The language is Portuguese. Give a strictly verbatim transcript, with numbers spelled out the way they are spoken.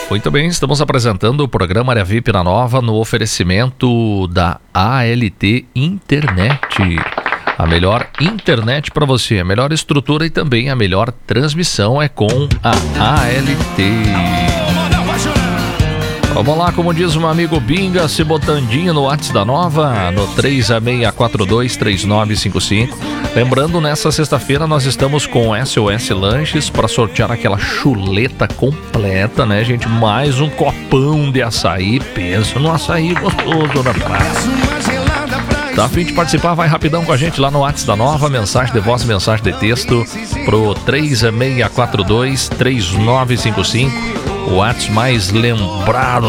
Muito bem, estamos apresentando o programa Área V I P na Nova no oferecimento da A L T Internet. A melhor internet para você, a melhor estrutura e também a melhor transmissão é com a A L T. Vamos lá, como diz o meu amigo Binga, se botandinho no WhatsApp da Nova, no três seis quatro dois, três nove cinco cinco. Lembrando, nessa sexta-feira nós estamos com S O S Lanches para sortear aquela chuleta completa, né, gente? Mais um copão de açaí, pensa no açaí gostoso da praia. Tá a fim de participar? Vai rapidão com a gente lá no WhatsApp da Nova, mensagem de voz, mensagem de texto pro três seis quatro dois, três nove cinco cinco. O WhatsApp mais lembrado